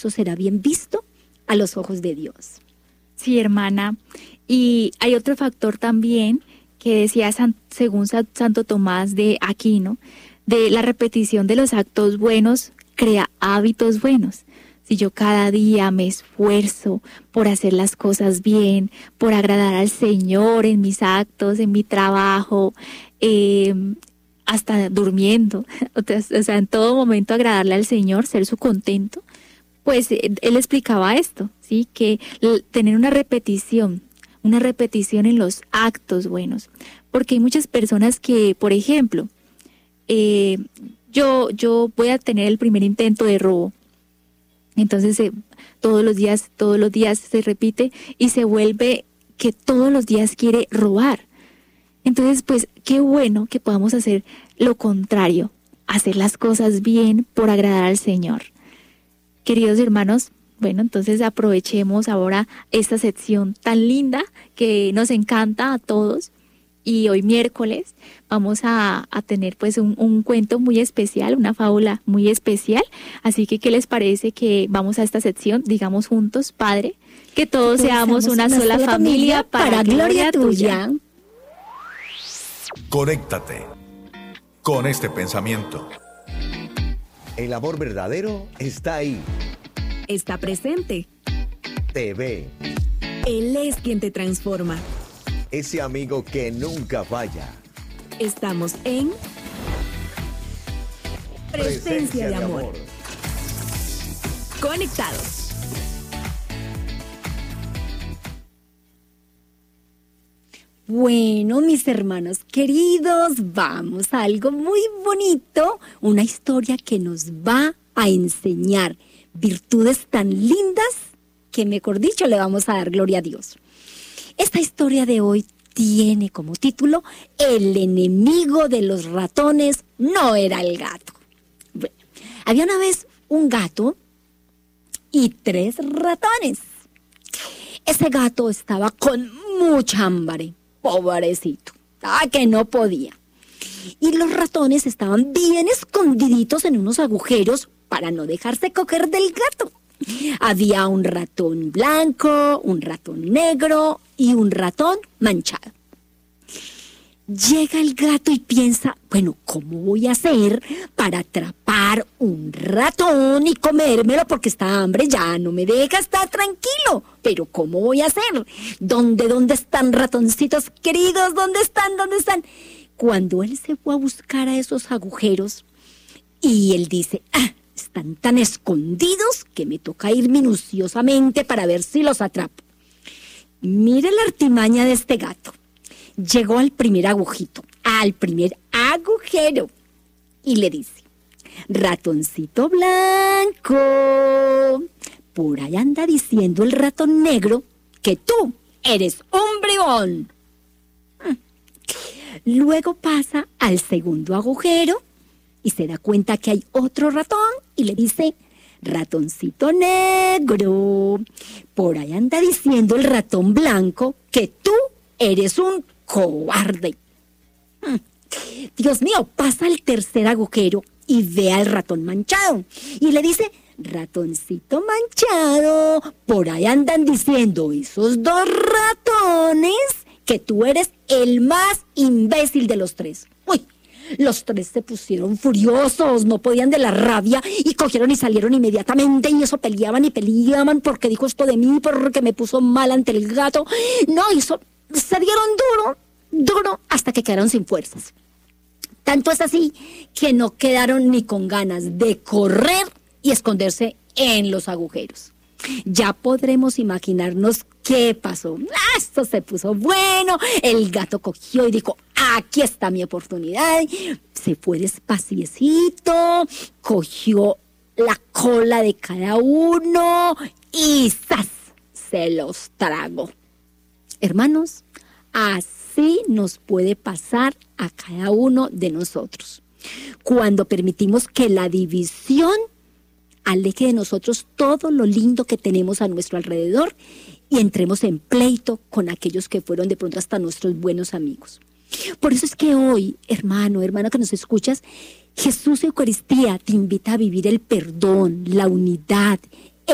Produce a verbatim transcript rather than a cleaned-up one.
eso será bien visto a los ojos de Dios. Sí, hermana. Y hay otro factor también que decía San, según Santo Tomás de Aquino, de la repetición de los actos buenos crea hábitos buenos. Si yo cada día me esfuerzo por hacer las cosas bien, por agradar al Señor en mis actos, en mi trabajo, eh, hasta durmiendo, o sea, en todo momento agradarle al Señor, ser su contento, pues él explicaba esto, ¿sí? Que tener una repetición, una repetición en los actos buenos, porque hay muchas personas que, por ejemplo, eh, yo, yo voy a tener el primer intento de robo, entonces eh, todos los días, todos los días se repite y se vuelve que todos los días quiere robar. Entonces, pues, qué bueno que podamos hacer lo contrario, hacer las cosas bien por agradar al Señor. Queridos hermanos, bueno, entonces aprovechemos ahora esta sección tan linda que nos encanta a todos. Y hoy miércoles vamos a, a tener pues un, un cuento muy especial, una fábula muy especial. Así que, ¿qué les parece que vamos a esta sección? Digamos juntos, Padre, que todos seamos una, una sola, sola familia, familia para, para gloria tuya. tuya. Conéctate con este pensamiento. El amor verdadero está ahí. Está presente. Te ve. Él es quien te transforma. Ese amigo que nunca falla. Estamos en Presencia, Presencia de, amor. de amor. Conectados. Bueno, mis hermanos queridos, vamos a algo muy bonito, una historia que nos va a enseñar virtudes tan lindas que, mejor dicho, le vamos a dar gloria a Dios. Esta historia de hoy tiene como título El enemigo de los ratones no era el gato. Bueno, había una vez un gato y tres ratones. Ese gato estaba con mucha hambre. Pobrecito, ah, que no podía. Y los ratones estaban bien escondiditos en unos agujeros para no dejarse coger del gato. Había un ratón blanco, un ratón negro y un ratón manchado. Llega el gato y piensa, bueno, ¿cómo voy a hacer para atrapar un ratón y comérmelo? Porque esta hambre ya no me deja estar tranquilo. Pero ¿cómo voy a hacer? ¿Dónde, dónde están, ratoncitos queridos? ¿Dónde están, dónde están? Cuando él se fue a buscar a esos agujeros y él dice, ah, están tan escondidos que me toca ir minuciosamente para ver si los atrapo. Mire la artimaña de este gato. Llegó al primer agujito, al primer agujero, y le dice, ratoncito blanco, por ahí anda diciendo el ratón negro que tú eres un bribón. Luego pasa al segundo agujero y se da cuenta que hay otro ratón y le dice, ratoncito negro, por ahí anda diciendo el ratón blanco que tú eres un cobarde. Dios mío, pasa al tercer agujero y ve al ratón manchado y le dice, ratoncito manchado, por ahí andan diciendo esos dos ratones que tú eres el más imbécil de los tres. Uy, los tres se pusieron furiosos, no podían de la rabia y cogieron y salieron inmediatamente y eso peleaban y peleaban porque dijo esto de mí, porque me puso mal ante el gato. No, eso se dieron duro, duro hasta que quedaron sin fuerzas. Tanto es así que no quedaron ni con ganas de correr y esconderse en los agujeros. Ya podremos imaginarnos qué pasó. ¡Ah, esto se puso bueno! El gato cogió y dijo, aquí está mi oportunidad. Se fue despaciecito, cogió la cola de cada uno y ¡zas! Se los tragó. Hermanos, así nos puede pasar a cada uno de nosotros. Cuando permitimos que la división aleje de nosotros todo lo lindo que tenemos a nuestro alrededor y entremos en pleito con aquellos que fueron de pronto hasta nuestros buenos amigos. Por eso es que hoy, hermano, hermana que nos escuchas, Jesús Eucaristía te invita a vivir el perdón, la unidad,